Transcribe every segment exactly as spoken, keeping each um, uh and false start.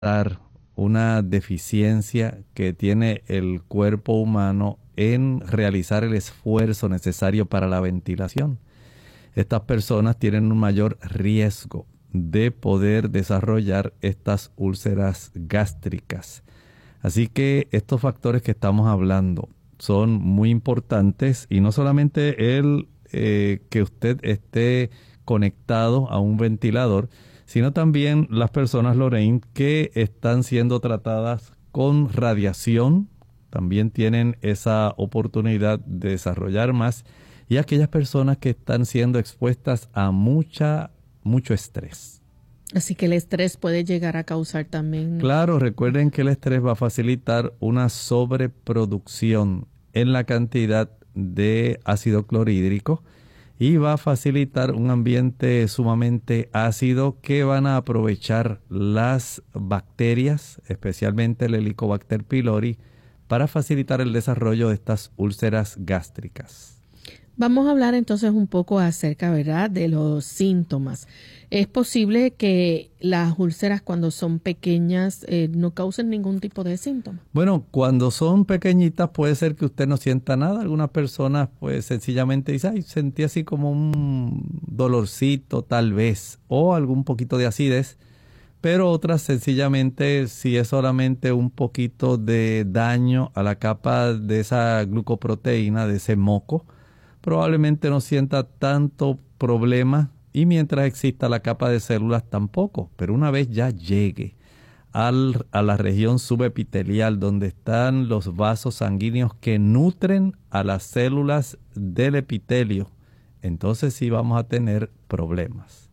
una deficiencia que tiene el cuerpo humano en realizar el esfuerzo necesario para la ventilación. Estas personas tienen un mayor riesgo de poder desarrollar estas úlceras gástricas. Así que estos factores que estamos hablando son muy importantes, y no solamente el eh, que usted esté conectado a un ventilador, sino también las personas, Lorraine, que están siendo tratadas con radiación, también tienen esa oportunidad de desarrollar más, y aquellas personas que están siendo expuestas a mucha, mucho estrés. Así que el estrés puede llegar a causar también... Claro, recuerden que el estrés va a facilitar una sobreproducción en la cantidad de ácido clorhídrico y va a facilitar un ambiente sumamente ácido que van a aprovechar las bacterias, especialmente el Helicobacter pylori, para facilitar el desarrollo de estas úlceras gástricas. Vamos a hablar entonces un poco acerca, ¿verdad?, de los síntomas. ¿Es posible que las úlceras cuando son pequeñas eh, no causen ningún tipo de síntoma? Bueno, cuando son pequeñitas puede ser que usted no sienta nada. Algunas personas pues sencillamente dicen, ay, sentí así como un dolorcito tal vez, o algún poquito de acidez. Pero otras sencillamente, si es solamente un poquito de daño a la capa de esa glucoproteína, de ese moco, probablemente no sienta tanto problema, y mientras exista la capa de células tampoco. Pero una vez ya llegue al, a la región subepitelial, donde están los vasos sanguíneos que nutren a las células del epitelio, entonces sí vamos a tener problemas.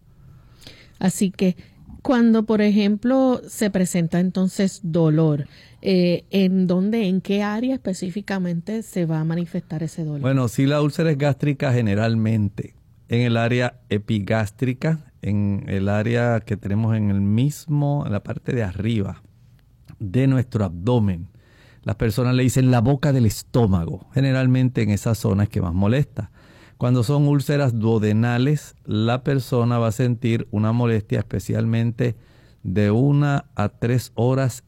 Así que cuando, por ejemplo, se presenta entonces dolor, eh, ¿en dónde, en qué área específicamente se va a manifestar ese dolor? Bueno, si la úlcera es gástrica, generalmente en el área epigástrica, en el área que tenemos en el mismo, en la parte de arriba de nuestro abdomen. Las personas le dicen la boca del estómago. Generalmente en esa zona es que más molesta. Cuando son úlceras duodenales, la persona va a sentir una molestia especialmente de una a tres horas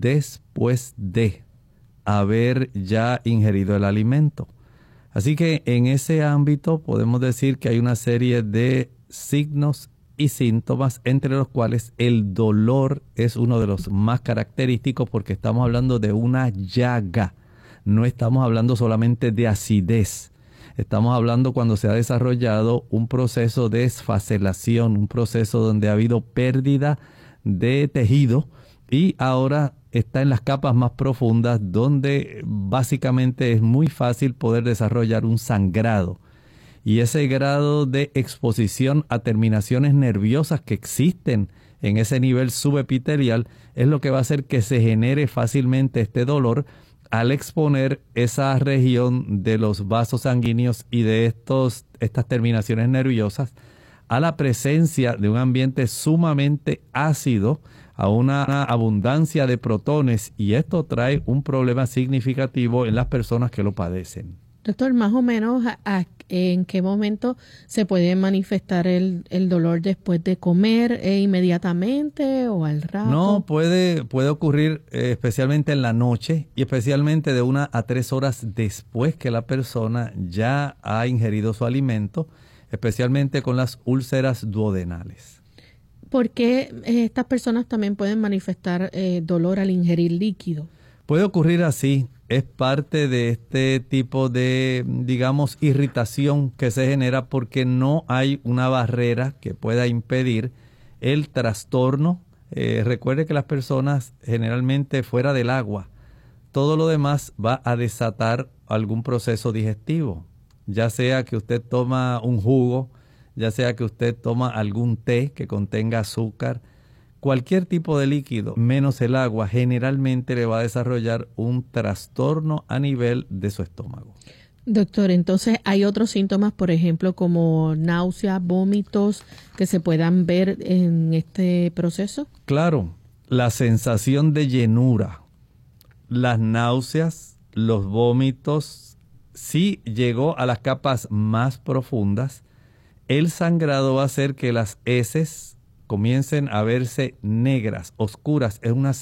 después de haber ya ingerido el alimento. Así que en ese ámbito podemos decir que hay una serie de signos y síntomas, entre los cuales el dolor es uno de los más característicos, porque estamos hablando de una llaga. No estamos hablando solamente de acidez. Estamos hablando cuando se ha desarrollado un proceso de esfacelación, un proceso donde ha habido pérdida de tejido y ahora está en las capas más profundas, donde básicamente es muy fácil poder desarrollar un sangrado. Y ese grado de exposición a terminaciones nerviosas que existen en ese nivel subepitelial es lo que va a hacer que se genere fácilmente este dolor al exponer esa región de los vasos sanguíneos y de estos, estas terminaciones nerviosas a la presencia de un ambiente sumamente ácido, a una abundancia de protones, y esto trae un problema significativo en las personas que lo padecen. Doctor, más o menos, ¿a, a, ¿en qué momento se puede manifestar el, el dolor después de comer? ¿Eh, inmediatamente o al rato? No, puede, puede ocurrir eh, especialmente en la noche, y especialmente de una a tres horas después que la persona ya ha ingerido su alimento, especialmente con las úlceras duodenales. ¿Por qué eh, estas personas también pueden manifestar eh, dolor al ingerir líquido? Puede ocurrir así. Es parte de este tipo de, digamos, irritación que se genera porque no hay una barrera que pueda impedir el trastorno. Eh, recuerde que las personas generalmente fuera del agua, todo lo demás va a desatar algún proceso digestivo. Ya sea que usted toma un jugo, ya sea que usted toma algún té que contenga azúcar, cualquier tipo de líquido, menos el agua, generalmente le va a desarrollar un trastorno a nivel de su estómago. Doctor, entonces, ¿hay otros síntomas, por ejemplo, como náuseas, vómitos, que se puedan ver en este proceso? Claro, la sensación de llenura, las náuseas, los vómitos, si llegó a las capas más profundas, el sangrado va a hacer que las heces comiencen a verse negras, oscuras, es una